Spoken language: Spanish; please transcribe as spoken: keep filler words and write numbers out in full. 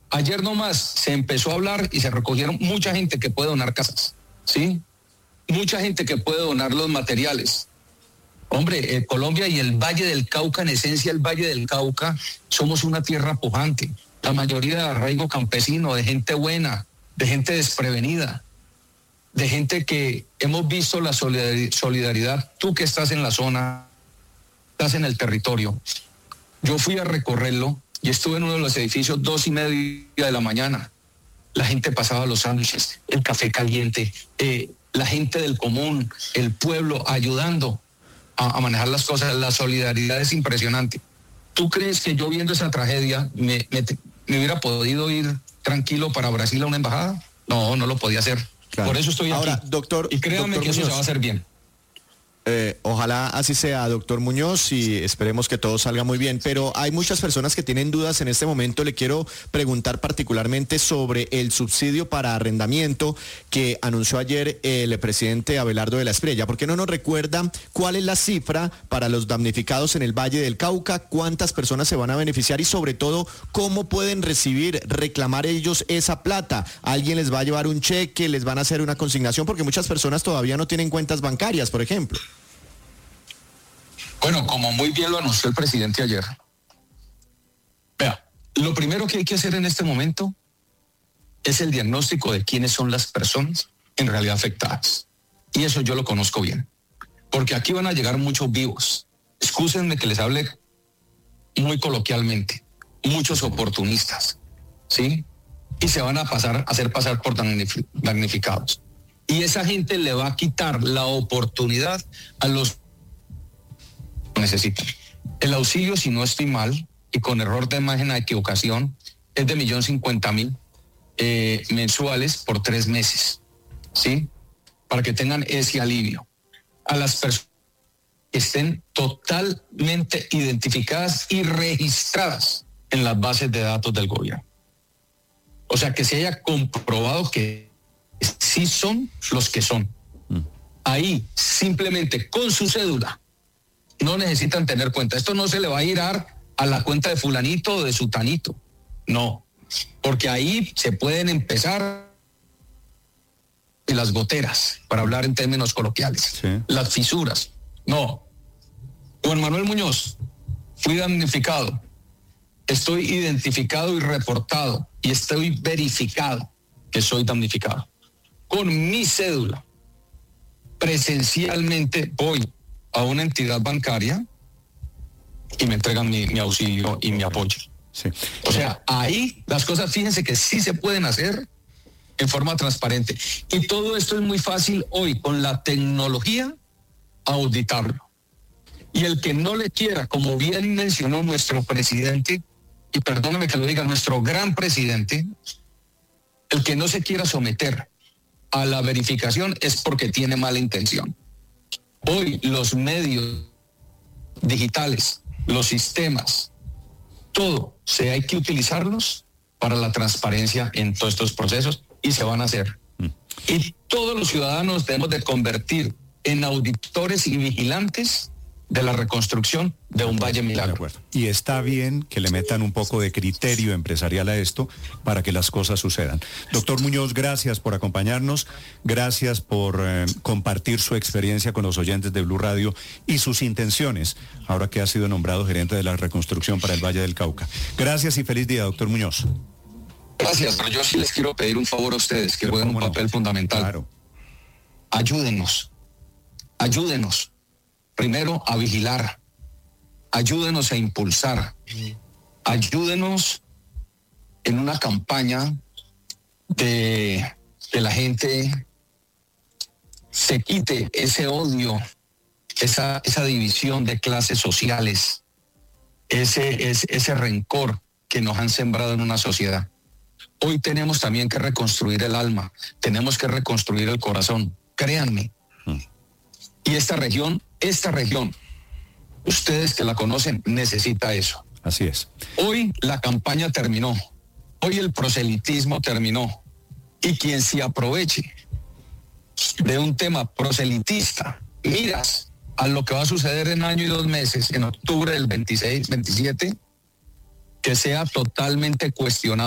Ayer nomás se empezó a hablar y se recogieron mucha gente que puede donar casas, ¿sí? Mucha gente que puede donar los materiales. Hombre, eh, Colombia y el Valle del Cauca, en esencia el Valle del Cauca, somos una tierra pujante. La mayoría de arraigo campesino, de gente buena, de gente desprevenida, de gente que hemos visto la solidaridad. Tú que estás en la zona, estás en el territorio. Yo fui a recorrerlo y estuve en uno de los edificios dos y media de la mañana. La gente pasaba los sándwiches, el café caliente, eh, la gente del común, el pueblo ayudando a, a manejar las cosas. La solidaridad es impresionante. ¿Tú crees que yo viendo esa tragedia me, me, me hubiera podido ir tranquilo para Brasil a una embajada? No, no lo podía hacer. Claro. Por eso estoy Ahora, aquí. Doctor, y créame doctor que eso Muñoz, se va a hacer bien. Eh, ojalá así sea, doctor Muñoz, y esperemos que todo salga muy bien, pero hay muchas personas que tienen dudas en este momento. Le quiero preguntar particularmente sobre el subsidio para arrendamiento que anunció ayer el presidente Abelardo de la Espriella. ¿Por qué no nos recuerda cuál es la cifra para los damnificados en el Valle del Cauca? ¿Cuántas personas se van a beneficiar? Y sobre todo, ¿cómo pueden recibir, reclamar ellos esa plata? ¿Alguien les va a llevar un cheque? ¿Les van a hacer una consignación? Porque muchas personas todavía no tienen cuentas bancarias, por ejemplo. Bueno, como muy bien lo anunció el presidente ayer. Vea, lo primero que hay que hacer en este momento es el diagnóstico de quiénes son las personas en realidad afectadas. Y eso yo lo conozco bien. Porque aquí van a llegar muchos vivos. Excúsenme que les hable muy coloquialmente. Muchos oportunistas, ¿sí? Y se van a pasar a hacer pasar por damnificados. Y esa gente le va a quitar la oportunidad a los necesitan. El auxilio, si no estoy mal, y con error de imagen a equivocación, es de millón cincuenta mil eh, mensuales por tres meses, ¿sí? Para que tengan ese alivio. A las personas que estén totalmente identificadas y registradas en las bases de datos del gobierno. O sea, que se haya comprobado que sí son los que son. Mm. Ahí, simplemente con su cédula, no necesitan tener cuenta. Esto no se le va a ir a, a la cuenta de fulanito o de sutanito. No, porque ahí se pueden empezar las goteras, para hablar en términos coloquiales, sí. Las fisuras. No. Juan Manuel Muñoz, fui damnificado. Estoy identificado y reportado y estoy verificado que soy damnificado. Con mi cédula, presencialmente voy a una entidad bancaria y me entregan mi, mi auxilio y mi apoyo. Sí. O sea, ahí las cosas, fíjense que sí se pueden hacer en forma transparente. Y todo esto es muy fácil hoy, con la tecnología, auditarlo. Y el que no le quiera, como bien mencionó nuestro presidente, y perdóneme que lo diga, nuestro gran presidente, el que no se quiera someter a la verificación es porque tiene mala intención. Hoy los medios digitales, los sistemas, todo, se hay que utilizarlos para la transparencia en todos estos procesos y se van a hacer. Mm. Y todos los ciudadanos debemos de convertir en auditores y vigilantes de la reconstrucción de un Valle Milagro. Y está bien que le metan un poco de criterio empresarial a esto para que las cosas sucedan. Doctor Muñoz, gracias por acompañarnos, gracias por eh, compartir su experiencia con los oyentes de Blue Radio y sus intenciones, ahora que ha sido nombrado gerente de la reconstrucción para el Valle del Cauca. Gracias y feliz día, doctor Muñoz. Gracias, pero yo sí les quiero pedir un favor a ustedes, que jueguen un papel no? fundamental. Claro. Ayúdenos, ayúdenos. Primero, a vigilar, ayúdenos a impulsar, ayúdenos en una campaña de que la gente se quite ese odio, esa, esa división de clases sociales, ese, ese, ese rencor que nos han sembrado en una sociedad. Hoy tenemos también que reconstruir el alma, tenemos que reconstruir el corazón, créanme. Mm. Y esta región, esta región, ustedes que la conocen, necesita eso. Así es. Hoy la campaña terminó, hoy el proselitismo terminó, y quien se aproveche de un tema proselitista, miras a lo que va a suceder en año y dos meses, en octubre del veintiséis, veintisiete, que sea totalmente cuestionado.